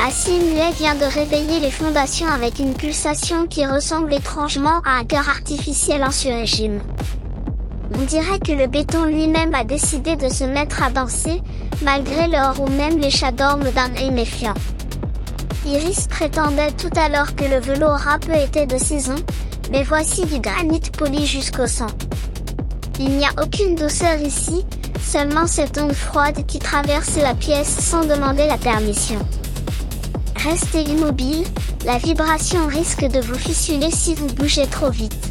Acier muet vient de réveiller les fondations avec une pulsation qui ressemble étrangement à un cœur artificiel en sur-régime. On dirait que le béton lui-même a décidé de se mettre à danser, malgré l'heure où même les chats dorment d'un œil méfiant. Iris prétendait tout à l'heure que le velours aura peu été de saison, mais voici du granit poli jusqu'au sang. Il n'y a aucune douceur ici, seulement cette onde froide qui traverse la pièce sans demander la permission. Restez immobile, la vibration risque de vous fissurer si vous bougez trop vite.